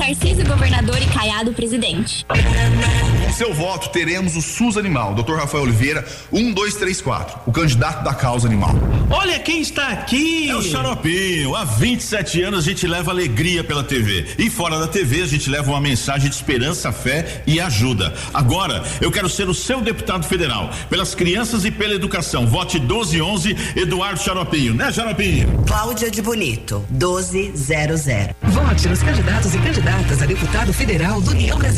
Tarcísio governador e Caiado presidente. Com seu voto, teremos o SUS Animal. Dr. Rafael Oliveira, 1234, o candidato da causa animal. Olha quem está aqui! É o Xaropinho. Há 27 anos a gente leva alegria pela TV. E fora da TV a gente leva uma mensagem de esperança, fé e ajuda. Agora, eu quero ser o seu deputado federal. Pelas crianças e pela educação. Vote 1211, Eduardo Xaropinho. Né, Xaropinho? Cláudia de Bonito, 1200. Vote nos candidatos e candidatas a deputado federal do União Brasil.